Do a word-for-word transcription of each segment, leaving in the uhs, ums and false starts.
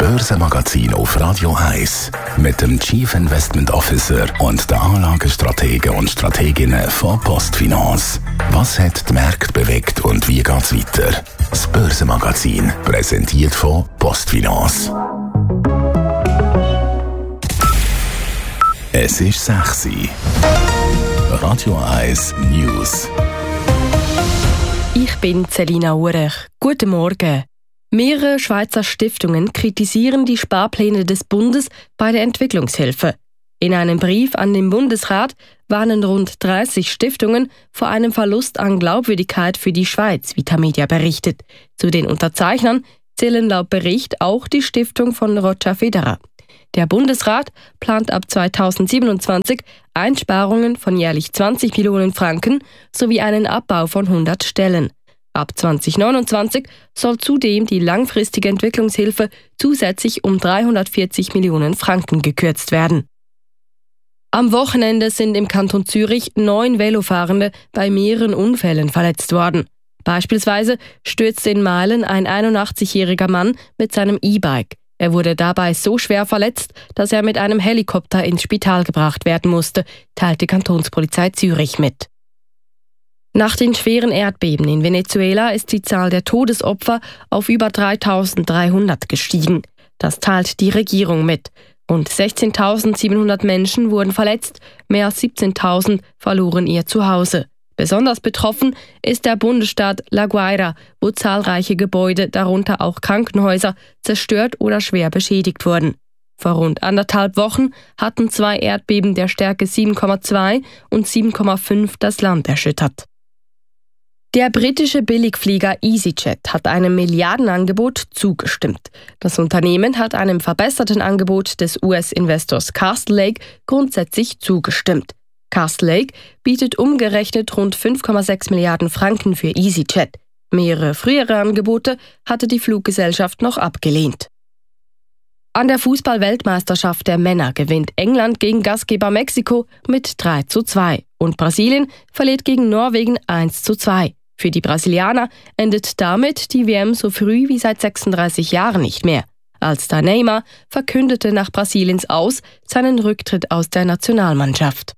Börsenmagazin auf Radio eins mit dem Chief Investment Officer und den Anlagestrategen und Strateginnen von Postfinance. Was hat die Märkte bewegt und wie geht's weiter? Das Börsenmagazin, präsentiert von Postfinance. Es ist sechs Uhr. Radio eins News. Ich bin Selina Urech. Guten Morgen. Mehrere Schweizer Stiftungen kritisieren die Sparpläne des Bundes bei der Entwicklungshilfe. In einem Brief an den Bundesrat warnen rund dreißig Stiftungen vor einem Verlust an Glaubwürdigkeit für die Schweiz, wie Tamedia berichtet. Zu den Unterzeichnern zählen laut Bericht auch die Stiftung von Roger Federer. Der Bundesrat plant ab zweitausendsiebenundzwanzig Einsparungen von jährlich zwanzig Millionen Franken sowie einen Abbau von hundert Stellen. Ab zweitausendneunundzwanzig soll zudem die langfristige Entwicklungshilfe zusätzlich um dreihundertvierzig Millionen Franken gekürzt werden. Am Wochenende sind im Kanton Zürich neun Velofahrende bei mehreren Unfällen verletzt worden. Beispielsweise stürzte in Meilen ein einundachtzigjähriger Mann mit seinem E-Bike. Er wurde dabei so schwer verletzt, dass er mit einem Helikopter ins Spital gebracht werden musste, teilt die Kantonspolizei Zürich mit. Nach den schweren Erdbeben in Venezuela ist die Zahl der Todesopfer auf über dreitausenddreihundert gestiegen. Das teilt die Regierung mit. Rund sechzehntausendsiebenhundert Menschen wurden verletzt, mehr als siebzehntausend verloren ihr Zuhause. Besonders betroffen ist der Bundesstaat La Guaira, wo zahlreiche Gebäude, darunter auch Krankenhäuser, zerstört oder schwer beschädigt wurden. Vor rund anderthalb Wochen hatten zwei Erdbeben der Stärke sieben Komma zwei und sieben Komma fünf das Land erschüttert. Der britische Billigflieger EasyJet hat einem Milliardenangebot zugestimmt. Das Unternehmen hat einem verbesserten Angebot des U S-Investors Castlelake grundsätzlich zugestimmt. Castlelake bietet umgerechnet rund fünf Komma sechs Milliarden Franken für EasyJet. Mehrere frühere Angebote hatte die Fluggesellschaft noch abgelehnt. An der Fußball-Weltmeisterschaft der Männer gewinnt England gegen Gastgeber Mexiko mit drei zu zwei und Brasilien verliert gegen Norwegen eins zu zwei. Für die Brasilianer endet damit die W M so früh wie seit sechsunddreißig Jahren nicht mehr. Als Star Neymar verkündete nach Brasiliens Aus seinen Rücktritt aus der Nationalmannschaft.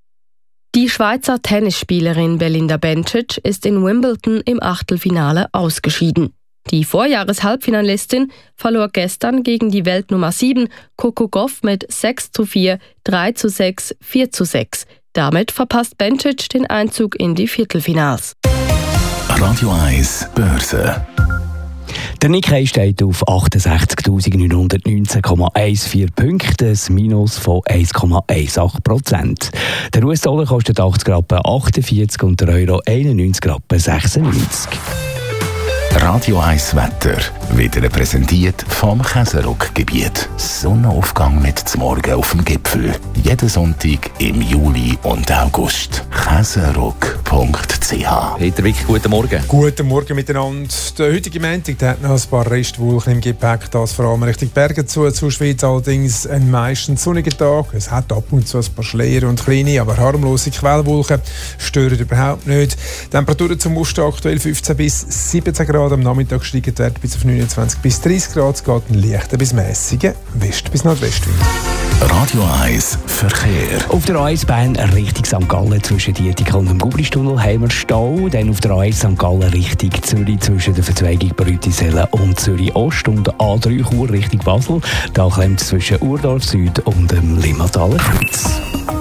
Die Schweizer Tennisspielerin Belinda Bencic ist in Wimbledon im Achtelfinale ausgeschieden. Die Vorjahres-Halbfinalistin verlor gestern gegen die Weltnummer sieben Coco Gauff mit sechs zu vier, drei zu sechs, vier zu sechs. Damit verpasst Bencic den Einzug in die Viertelfinals. Radio eins Börse. Der Nikkei steht auf achtundsechzigtausendneunhundertneunzehn Komma vierzehn Punkte, ein Minus von eins Komma achtzehn Prozent. Der U S-Dollar kostet achtzig Rappen achtundvierzig und der Euro einundneunzig Rappen sechsundneunzig. Radio eins Wetter, wieder präsentiert vom Käseruck-Gebiet. Sonnenaufgang mit zum Morgen auf dem Gipfel. Jeden Sonntag im Juli und August. käseruck punkt c h. Peter Wick, guten Morgen. Guten Morgen miteinander. Der heutige Montag hat noch ein paar Restwolken im Gepäck, das vor allem Richtung Berge zu, zu Schweiz allerdings ein meistens sonniger Tag. Es hat ab und zu ein paar Schleier und kleine, aber harmlose Quellwolken stören überhaupt nicht. Temperaturen zum Muster aktuell fünfzehn bis siebzehn Grad. Am Nachmittag steigen die Werte bis auf neunundzwanzig bis dreißig Grad. Es geht einen leichten bis mäßigen West- bis Nordwestwind. Radio eins Verkehr. Auf der A eins Bern Richtung Sankt Gallen zwischen Dietikon und dem Gubristunnel haben wir Stau. Dann auf der A eins Sankt Gallen Richtung Zürich zwischen der Verzweigung Brütisellen und Zürich Ost und der A drei Chur Richtung Basel. Da klemmt es zwischen Urdorf Süd und dem Limmataler Kreuz.